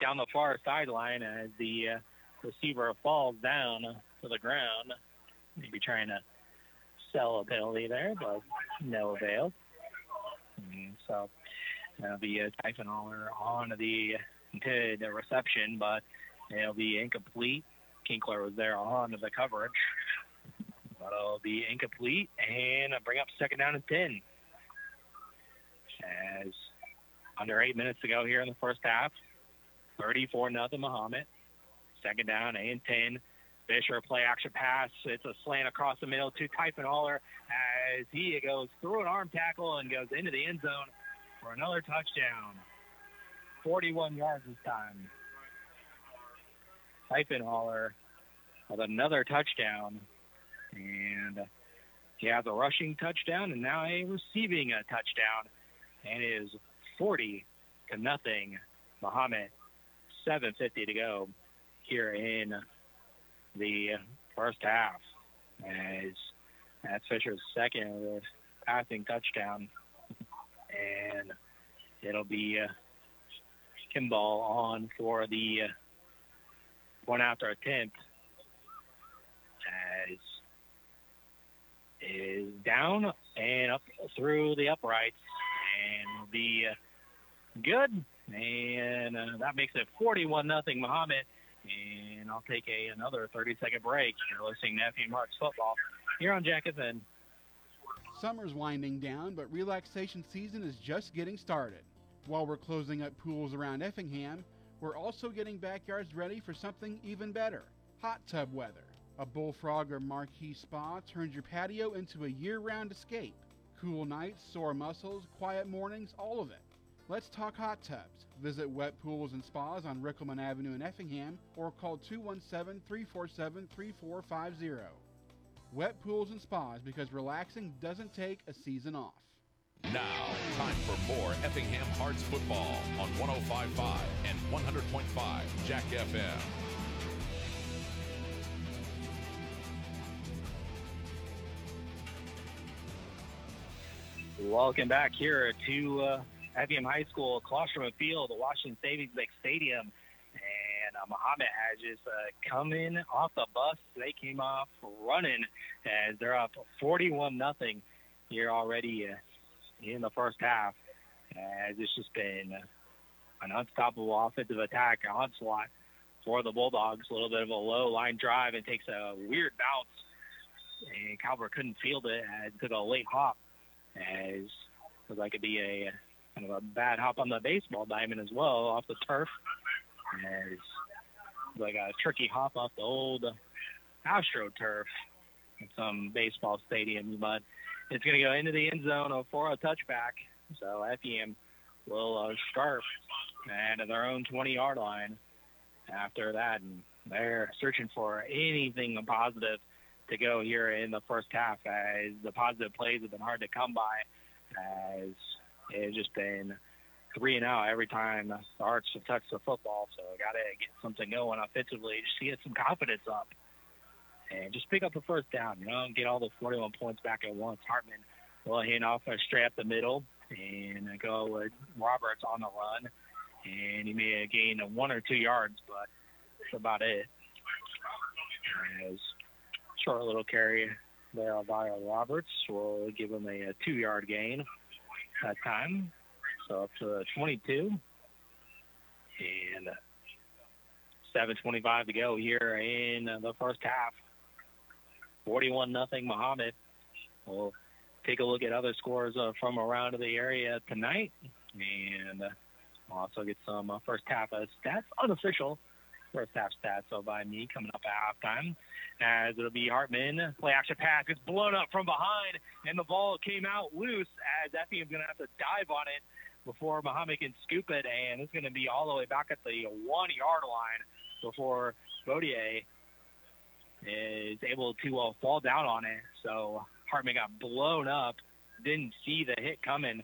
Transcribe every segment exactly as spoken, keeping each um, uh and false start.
down the far sideline as the uh, receiver falls down to the ground. Maybe trying to sell a penalty there, but no avail. And so that'll be a Typhon Holler on the, to the reception, but it'll be incomplete. Kinkler was there on the coverage. But it'll be incomplete and bring up second down and ten. As under eight minutes to go here in the first half. thirty-four nothing Mahomet. Second down and ten. Fisher play action pass. It's a slant across the middle to Typhon Holler as he goes through an arm tackle and goes into the end zone for another touchdown. forty-one yards this time. Typhon Holler with another touchdown. And he has a rushing touchdown and now a receiving a touchdown. And it is forty to nothing. Mahomet, seven fifty to go here in the first half. As that's Fisher's second passing touchdown. And it'll be uh, Kimball on for the uh, one after attempt. As is down and up through the uprights and will be uh, good. And uh, that makes it forty-one nothing Mahomet. And I'll take a another thirty-second break. You're listening to F E Marks Football here on Jack F N. Summer's winding down, but relaxation season is just getting started. While we're closing up pools around Effingham, we're also getting backyards ready for something even better, hot tub weather. A Bullfrog or Marquee Spa turns your patio into a year-round escape. Cool nights, sore muscles, quiet mornings, all of it. Let's talk hot tubs. Visit Wet Pools and Spas on Rickelman Avenue in Effingham or call two one seven, three four seven, three four five zero. Wet Pools and Spas, because relaxing doesn't take a season off. Now, time for more Effingham Hearts football on one oh five point five and one hundred point five Jack F M. Welcome back here to uh, Effingham High School, Colostrum Field, the Washington Savings Bank Stadium. And uh, Mahomet has just uh, come in off the bus. They came off running as they're up forty-one nothing here already uh, in the first half. As it's just been an unstoppable offensive attack onslaught for the Bulldogs. A little bit of a low line drive and takes a weird bounce. And Calvert couldn't field it and took a late hop. As because that could be a kind of a bad hop on the baseball diamond as well off the turf. As like a tricky hop off the old Astro turf in some baseball stadiums, but it's going to go into the end zone for a touchback. So F E M will uh, start at their own twenty-yard line after that, and they're searching for anything positive to go here in the first half, as the positive plays have been hard to come by, as it's just been three and out every time the Hearts have touched the football. So got to get something going offensively just to get some confidence up and just pick up the first down, you know, get all the forty-one points back at once. Hartman will hand off straight up the middle and go with Roberts on the run, and he may have gained one or two yards, but that's about it. As short little carry there by Roberts will give him a, a two-yard gain that time. So up to twenty-two. And seven twenty-five to go here in the first half. forty-one nothing Mahomet. We'll take a look at other scores uh, from around the area tonight. And uh, also get some uh, first half uh, stats, unofficial first half stats so by me coming up at halftime. As it'll be Hartman, play action pass, gets blown up from behind, and the ball came out loose as Effie is going to have to dive on it before Mahomet can scoop it, and it's going to be all the way back at the one-yard line before Baudier is able to uh, fall down on it. So Hartman got blown up, didn't see the hit coming,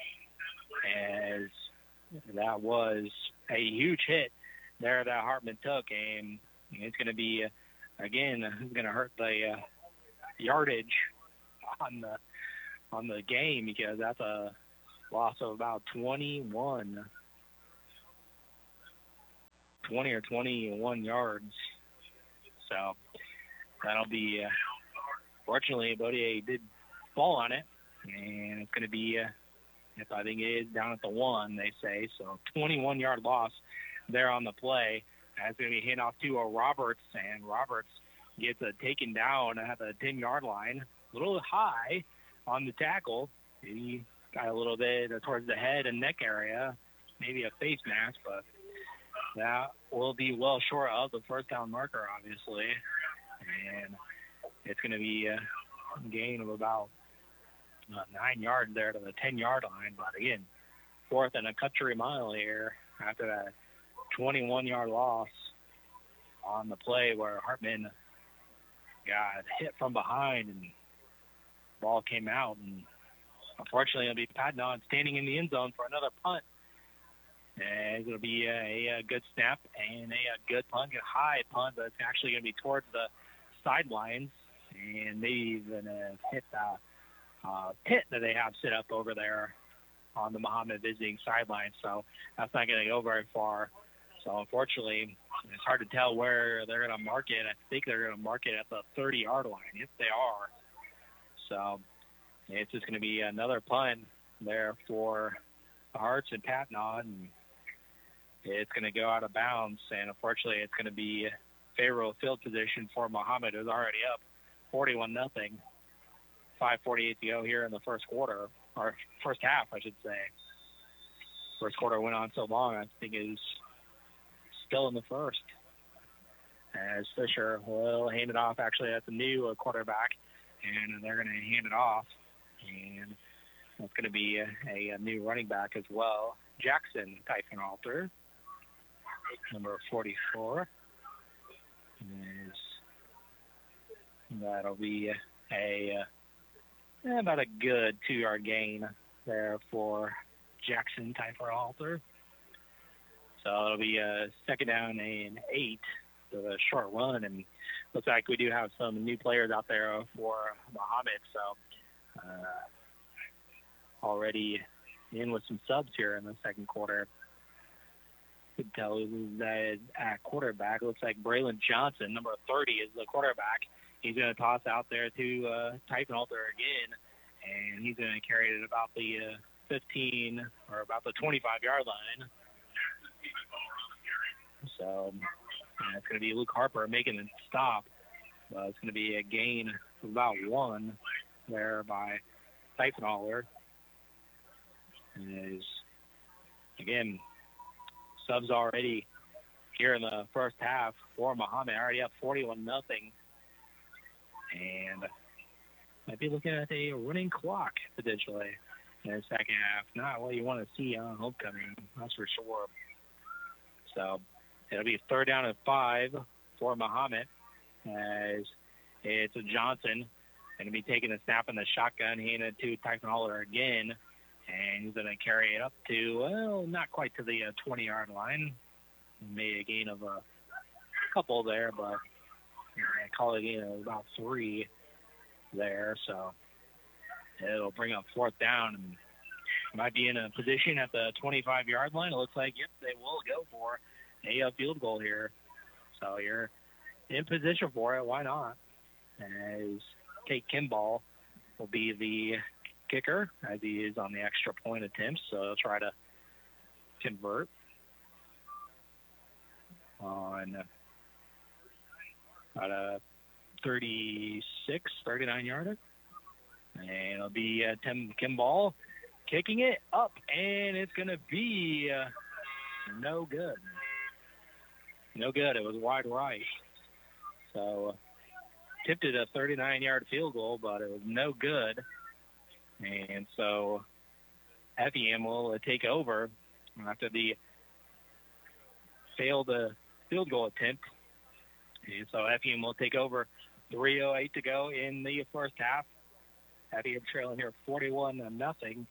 as that was a huge hit there that Hartman took, and it's going to be, uh, again, it's going to hurt the uh, yardage on the on the game, because that's a loss of about twenty-one. twenty or twenty-one yards. So that'll be, uh, fortunately, Bodier did fall on it, and it's going to be, uh, if I think it is down at the one, they say. So twenty-one-yard loss there on the play. That's going to be handed off to a Roberts, and Roberts gets a taken down at the ten-yard line. A little high on the tackle. He got a little bit towards the head and neck area, maybe a face mask, but that will be well short of the first down marker, obviously. And it's going to be a gain of about uh, nine yards there to the ten-yard line. But, again, fourth and a country mile here after that twenty-one-yard loss on the play where Hartman got hit from behind and ball came out. And unfortunately, it'll be Patton standing in the end zone for another punt. And it'll be a, a good snap and a, a good punt, a high punt, but it's actually going to be towards the sidelines. And maybe even uh, hit the uh, pit that they have set up over there on the Muhammad visiting sideline. So that's not going to go very far. So unfortunately, it's hard to tell where they're going to mark it. I think they're going to mark it at the thirty-yard line, if they are. So it's just going to be another punt there for the Hearts and Patnaud, and it's going to go out of bounds. And unfortunately, it's going to be favorable field position for Muhammad, who's already up forty-one nothing. five forty-eight to go here in the first quarter, or first half, I should say. First quarter went on so long, I think it is still in the first. As Fisher will hand it off. Actually, that's a new quarterback, and they're going to hand it off. And that's going to be a, a new running back as well. Jackson Typhon-Alter, number forty-four. Is, that'll be a, a about a good two-yard gain there for Jackson Typhon-Alter. So it'll be a second down and eight with a short run, and looks like we do have some new players out there for Muhammad. So uh, already in with some subs here in the second quarter. You can tell that at quarterback, looks like Braylon Johnson, number thirty, is the quarterback. He's going to toss out there to uh, Typhon-Alter again, and he's going to carry it about the uh, fifteen or about the twenty-five-yard line. So uh, it's going to be Luke Harper making the stop. Uh, it's going to be a gain of about one there by Typhon-Alter. Is again, subs already here in the first half for Muhammad, already up forty-one nothing. And might be looking at a running clock potentially in the second half. Not what you want to see on homecoming, that's for sure. So it'll be third down and five for Muhammad, as it's a Johnson going to be taking a snap in the shotgun, handed to Typhon-Alter again, and he's going to carry it up to, well, not quite to the uh, twenty-yard line. Made a gain of a couple there, but I call it a gain of about three there. So it'll bring up fourth down, and might be in a position at the twenty-five-yard line. It looks like, yep, they will go for a uh, field goal here. So you're in position for it. Why not? As Kate Kimball will be the kicker, as he is on the extra point attempts. So he'll try to convert on about a thirty-six, thirty-nine-yarder. And it'll be uh, Tim Kimball kicking it up, and it's going to be uh, no good. No good. It was wide right. So tipped it a thirty-nine-yard field goal, but it was no good. And so Effingham will uh, take over after the failed uh, field goal attempt. And so Effingham will take over. three oh eight to go in the first half. Effingham trailing here forty-one to nothing.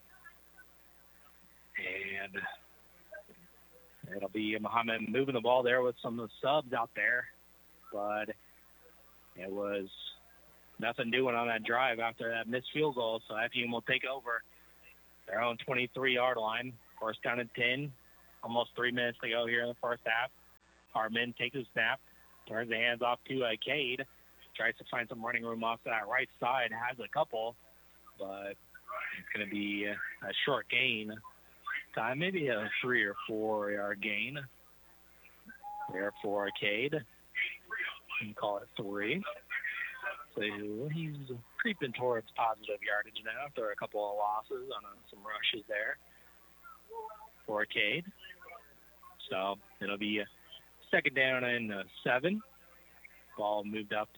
And it'll be Muhammad moving the ball there with some of the subs out there. But it was nothing doing on that drive after that missed field goal. So Effingham will take over their own twenty-three-yard line. First down and ten. Almost three minutes to go here in the first half. Hartman takes a snap, turns the hands off to uh, Cade, tries to find some running room off that right side, has a couple, but it's going to be a short gain. Time, maybe a three or four yard gain there for Cade. You can call it three. So he's creeping towards positive yardage now after a couple of losses on uh, some rushes there for Cade. So it'll be a second down and uh, seven. Ball moved up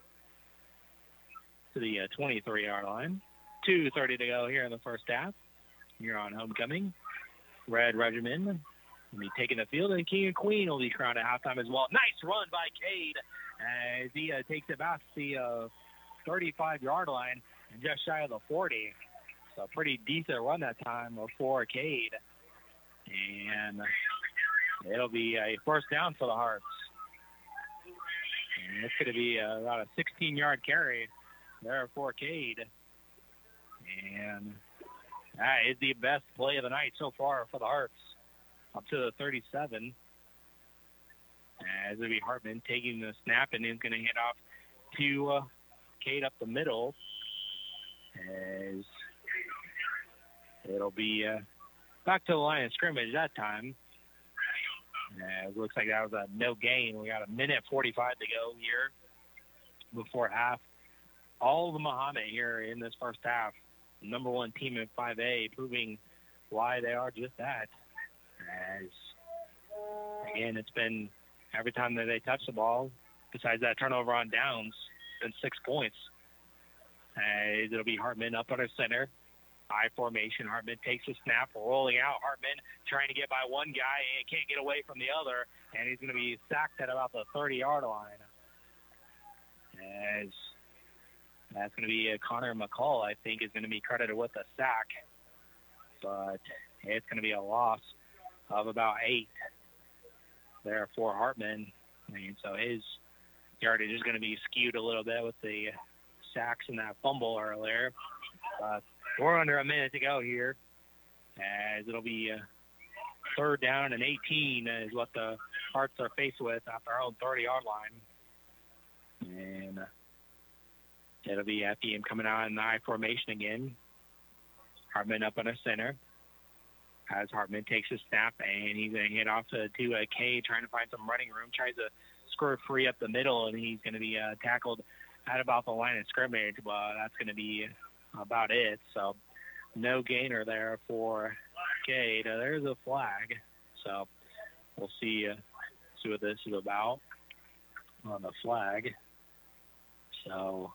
to the uh, twenty-three yard line. two thirty to go here in the first half. Here on Homecoming. Red Regiment will be taking the field, and King and Queen will be crowned at halftime as well. Nice run by Cade as he uh, takes it back to the uh, thirty-five yard line and just shy of the forty. So pretty decent run that time for Cade. And it'll be a first down for the Hearts. And it's going to be uh, about a sixteen yard carry there for Cade. And that is the best play of the night so far for the Hearts. Up to the thirty-seven. As it'll be Hartman taking the snap, and he's going to hand off to uh, Cade up the middle. As it'll be uh, back to the line of scrimmage that time. Uh, it looks like that was a no gain. We got a minute forty-five to go here before half. All of the Mahomet here in this first half. Number one team in five A, proving why they are just that. As, again, it's been every time that they touch the ball, besides that turnover on downs, it's been six points. As it'll be Hartman up under center. I formation. Hartman takes a snap, rolling out. Hartman trying to get by one guy and can't get away from the other, and he's going to be sacked at about the thirty yard line. As that's going to be uh, Connor McCall, I think, is going to be credited with a sack. But it's going to be a loss of about eight there for Hartman. And so his yardage is going to be skewed a little bit with the sacks and that fumble earlier. Uh, we're under a minute to go here, as it'll be uh, third down and eighteen is what the Hearts are faced with at their own thirty yard line. And uh, it'll be F E M coming out in the I formation again. Hartman up on the center. As Hartman takes a snap, and he's going to hit off to, to uh, K, trying to find some running room. Tries to squirt free up the middle, and he's going to be uh, tackled at about the line of scrimmage. But that's going to be about it. So no gainer there for K. Now, there's a flag. So we'll see, uh, see what this is about on the flag. So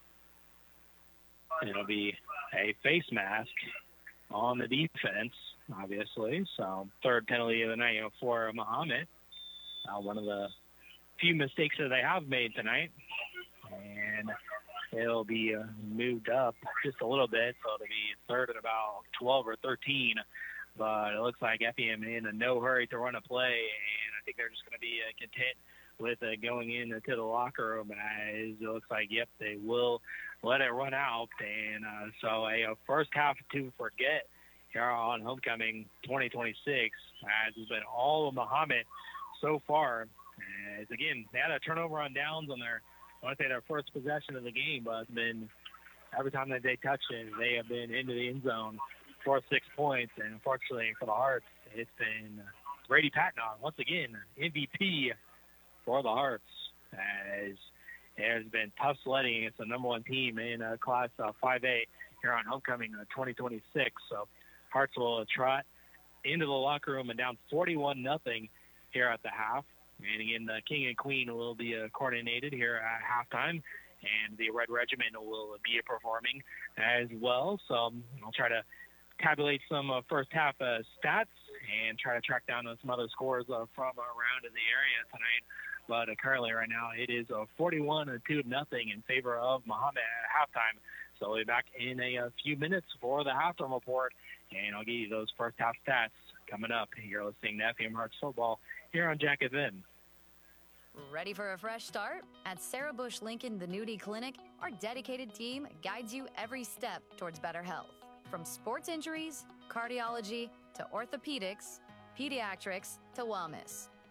it'll be a face mask on the defense, obviously. So third penalty of the night, you know, for Mahomet. Uh, one of the few mistakes that they have made tonight. And it'll be uh, moved up just a little bit, so it'll be third and about twelve or thirteen. But it looks like F E M in a no hurry to run a play, and I think they're just going to be uh, content with uh, going into the locker room. As it looks like, yep, they will let it run out. And uh, so a, a first half to forget here on Homecoming twenty twenty-six, as has been all of Mahomet so far. As again, they had a turnover on downs on their, I want to say their first possession of the game, but it's been every time that they touch it, they have been into the end zone for six points. And unfortunately for the Hearts, it's been Brady Patton, once again, M V P for the Hearts, as it has been tough sledding against the number one team in uh, Class uh, five A here on Homecoming uh, twenty twenty-six. So Hearts will uh, trot into the locker room and down forty-one nothing here at the half. And again, the King and Queen will be uh, coordinated here at halftime, and the Red Regiment will be performing as well. So um, I'll try to tabulate some uh, first half uh, stats and try to track down uh, some other scores uh, from around in the area tonight. But uh, currently right now it is uh, forty-one to nothing in favor of Mahomet at halftime. So we'll be back in a, a few minutes for the halftime report, and I'll give you those first half stats coming up. You're listening to F E M Hearts Football here on Jack F M. Ready for a fresh start? At Sarah Bush Lincoln The Nudie Clinic, our dedicated team guides you every step towards better health. From sports injuries, cardiology, to orthopedics, pediatrics, to wellness.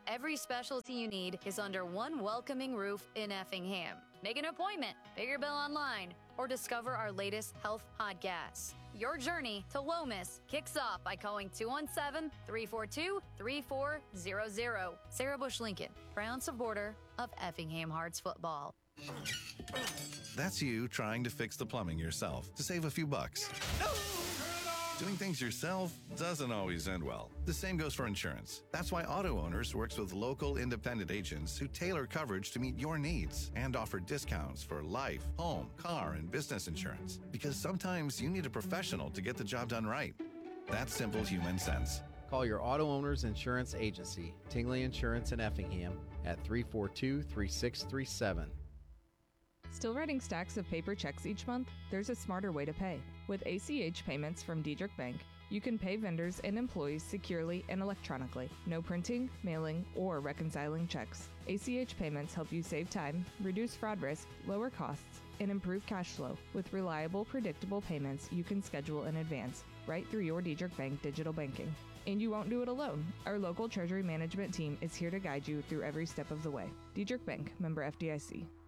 Every specialty you need is under one welcoming roof in Effingham. Make an appointment, pay your bill online, or discover our latest health podcasts. Your journey to Lomas kicks off by calling two one seven, three four two, three four zero zero. Sarah Bush Lincoln, proud supporter of Effingham Hearts football. That's you trying to fix the plumbing yourself to save a few bucks. Doing things yourself doesn't always end well. The same goes for insurance. That's why Auto Owners works with local independent agents who tailor coverage to meet your needs and offer discounts for life, home, car, and business insurance. Because sometimes you need a professional to get the job done right. That's simple human sense. Call your Auto Owners Insurance Agency, Tingley Insurance in Effingham, at three four two, three six three seven. Still writing stacks of paper checks each month? There's a smarter way to pay. With A C H payments from Diedrich Bank, you can pay vendors and employees securely and electronically. No printing, mailing, or reconciling checks. A C H payments help you save time, reduce fraud risk, lower costs, and improve cash flow. With reliable, predictable payments you can schedule in advance, right through your Diedrich Bank digital banking. And you won't do it alone. Our local treasury management team is here to guide you through every step of the way. Diedrich Bank, member F D I C.